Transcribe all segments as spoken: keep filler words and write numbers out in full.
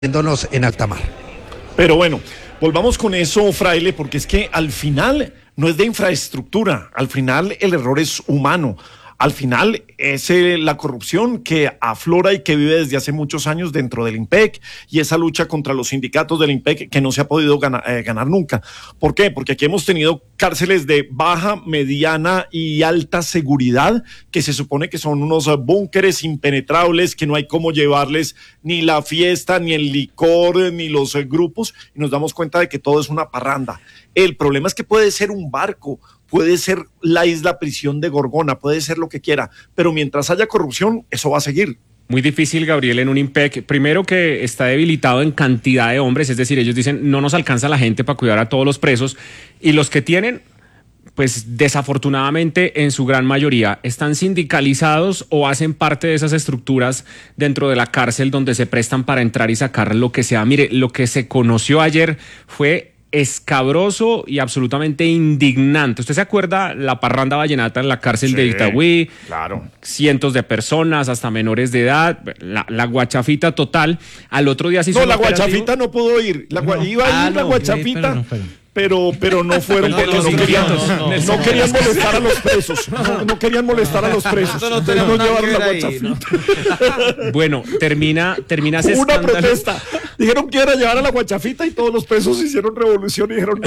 Yéndonos en alta mar. Pero bueno, volvamos con eso, Fraile, porque es que al final no es de infraestructura, al final el error es humano. Al final es eh, la corrupción que aflora y que vive desde hace muchos años dentro del IMPEC y esa lucha contra los sindicatos del IMPEC que no se ha podido ganar, eh, ganar nunca. ¿Por qué? Porque aquí hemos tenido cárceles de baja, mediana y alta seguridad que se supone que son unos búnkeres impenetrables que no hay cómo llevarles ni la fiesta, ni el licor, ni los eh, grupos y nos damos cuenta de que todo es una parranda. El problema es que puede ser un barco, puede ser la isla prisión de Gorgona, puede ser lo que quiera, pero mientras haya corrupción, eso va a seguir. Muy difícil, Gabriel, en un IMPEC. Primero que está debilitado en cantidad de hombres, es decir, ellos dicen no nos alcanza la gente para cuidar a todos los presos y los que tienen, pues desafortunadamente en su gran mayoría están sindicalizados o hacen parte de esas estructuras dentro de la cárcel donde se prestan para entrar y sacar lo que sea. Mire, lo que se conoció ayer fue escabroso y absolutamente indignante. ¿Usted se acuerda la parranda vallenata en la cárcel sí, de Itagüí? Claro. Cientos de personas, hasta menores de edad, la, la guachafita total. Al otro día se hizo No, la operativo. guachafita no pudo ir. La, no. Iba a ir ah, la no, guachafita. No, pero, pero no fueron porque no, no, querían, no, no, no, no querían molestar a los presos. No, no querían molestar a los presos. No, no, no llevaron la guachafita. ¿No? Bueno, termina, termina ese Hubo una escándalo. protesta. Dijeron que iban a llevar a la guachafita y todos los presos hicieron revolución y dijeron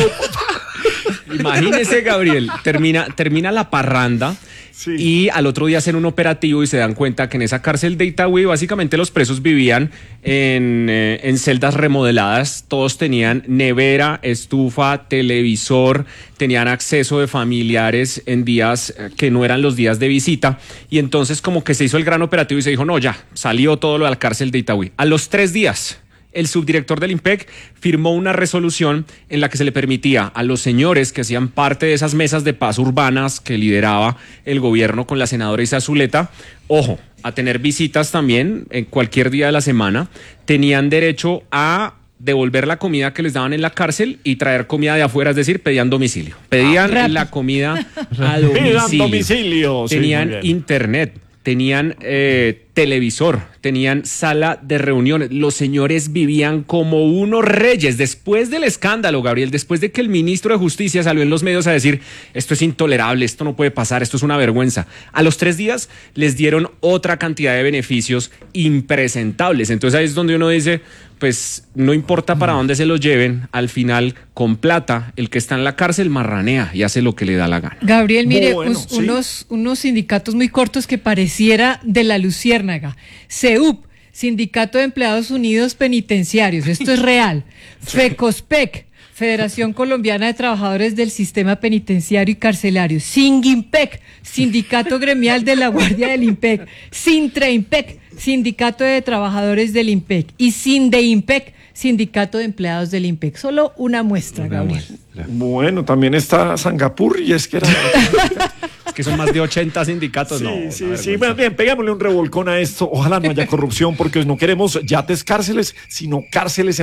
no. Imagínese, Gabriel, termina, termina la parranda. Sí. Y al otro día hacen un operativo y se dan cuenta que en esa cárcel de Itagüí básicamente los presos vivían en, eh, en celdas remodeladas, todos tenían nevera, estufa, televisor, tenían acceso de familiares en días que no eran los días de visita y entonces como que se hizo el gran operativo y se dijo no ya, salió todo lo de la cárcel de Itagüí. A los tres días el subdirector del IMPEC firmó una resolución en la que se le permitía a los señores que hacían parte de esas mesas de paz urbanas que lideraba el gobierno con la senadora Isa Zuleta, ojo, a tener visitas también en cualquier día de la semana, tenían derecho a devolver la comida que les daban en la cárcel y traer comida de afuera, es decir, pedían domicilio. Pedían ah, la comida a domicilio. domicilio. Tenían sí, internet, tenían eh, televisor, tenían sala de reuniones. Los señores vivían como unos reyes. Después del escándalo, Gabriel, después de que el ministro de Justicia salió en los medios a decir esto es intolerable, esto no puede pasar, esto es una vergüenza. A los tres días les dieron otra cantidad de beneficios impresentables. Entonces ahí es donde uno dice, pues no importa para dónde se los lleven, al final con plata el que está en la cárcel marranea y hace lo que le da la gana. Gabriel, mire, bueno, us, sí. unos, unos sindicatos muy cortos que pareciera de la Luciérnaga. C U P, Sindicato de Empleados Unidos Penitenciarios, esto es real. FECOSPEC, Federación Colombiana de Trabajadores del Sistema Penitenciario y Carcelario. SINGIMPEC, Sindicato Gremial de la Guardia del IMPEC. SINTREIMPEC, Sindicato de Trabajadores del IMPEC. Y SINDEIMPEC, Sindicato de Empleados del IMPEC. Solo una muestra, Gabriel. Bueno, también está Sangapur y es que era... Es que son más de ochenta sindicatos, sí, no. Sí, sí, sí, bien, pegámosle un revolcón a esto. Ojalá no haya corrupción porque no queremos yates cárceles, sino cárceles en